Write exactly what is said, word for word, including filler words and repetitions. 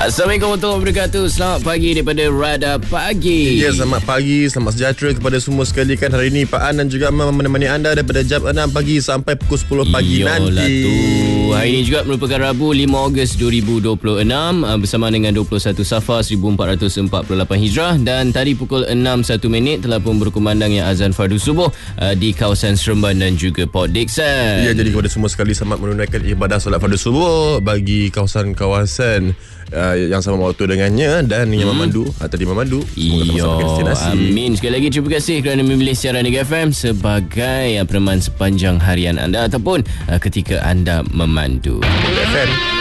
Assalamualaikum warahmatullahi wabarakatuh. Selamat pagi daripada Radar Pagi. Ya, selamat pagi, selamat sejahtera kepada semua sekali kan. Hari ini Pak An dan juga Mam menemani anda daripada jam enam pagi sampai pukul sepuluh pagi Yolah nanti. Tu. Hari ini juga merupakan Rabu lima Ogos dua ribu dua puluh enam bersama dengan dua puluh satu Safar seribu empat ratus empat puluh lapan Hijrah, dan tadi pukul enam satu minit telah pun berkumandangnya azan fardu subuh uh, di kawasan Seremban dan juga Port Dickson. Ya, jadi kepada semua sekali selamat menunaikan ibadah solat fardu subuh bagi kawasan-kawasan uh, yang sama waktu dengannya dan yang hmm. memandu atau di memandu. Semoga Iyo, sampai destinasi. amin. Sekali lagi terima kasih kerana memilih siaran Nega F M sebagai uh, peneman sepanjang harian anda ataupun uh, ketika anda memandu. F M